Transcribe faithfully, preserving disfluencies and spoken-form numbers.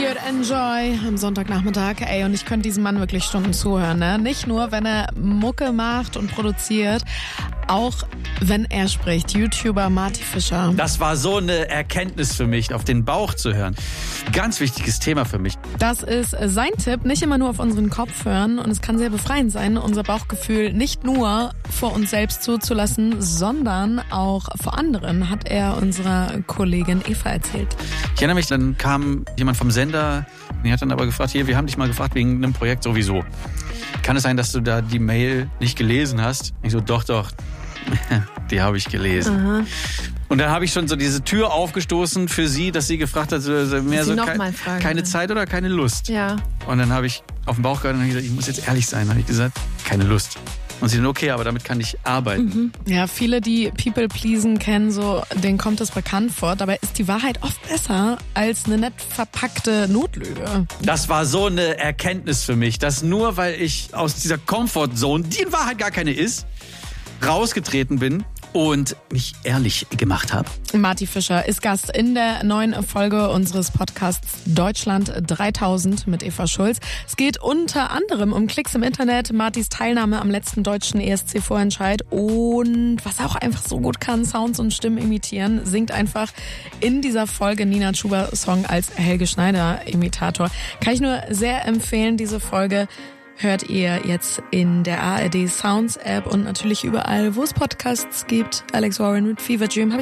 Period, enjoy am Sonntagnachmittag. Ey, und ich könnte diesem Mann wirklich Stunden zuhören, ne? Nicht nur, wenn er Mucke macht und produziert, auch wenn er spricht. YouTuber Marty Fischer. Das war so eine Erkenntnis für mich, auf den Bauch zu hören. Ganz wichtiges Thema für mich. Das ist sein Tipp, nicht immer nur auf unseren Kopf hören. Und es kann sehr befreiend sein, unser Bauchgefühl nicht nur vor uns selbst zuzulassen, sondern auch vor anderen, hat er unserer Kollegin Eva erzählt. Ich erinnere mich, dann kam jemand vom Sender, die hat dann aber gefragt, hier, wir haben dich mal gefragt wegen einem Projekt sowieso. Kann es sein, dass du da die Mail nicht gelesen hast? Ich so, doch, doch, die habe ich gelesen. Aha. Und dann habe ich schon so diese Tür aufgestoßen für sie, dass sie gefragt hat, mehr so ke- keine Zeit oder keine Lust. Ja. Und dann habe ich auf den Bauch gehört und gesagt, ich muss jetzt ehrlich sein. Dann habe ich gesagt, keine Lust. Und sie dann, okay, aber damit kann ich arbeiten. Mhm. Ja, viele, die People Pleasen kennen, so, denen kommt das bekannt vor. Dabei ist die Wahrheit oft besser als eine nett verpackte Notlüge. Das war so eine Erkenntnis für mich, dass nur weil ich aus dieser Comfortzone, die in Wahrheit gar keine ist, rausgetreten bin und mich ehrlich gemacht habe. Marty Fischer ist Gast in der neuen Folge unseres Podcasts Deutschland dreitausend mit Eva Schulz. Es geht unter anderem um Klicks im Internet, Martys Teilnahme am letzten deutschen E S C-Vorentscheid und was er auch einfach so gut kann, Sounds und Stimmen imitieren, singt einfach in dieser Folge Nina Chuba-Song als Helge Schneider-Imitator. Kann ich nur sehr empfehlen, diese Folge. Hört ihr jetzt in der A R D Sounds App und natürlich überall, wo es Podcasts gibt. Alex Warren mit Fever Dream.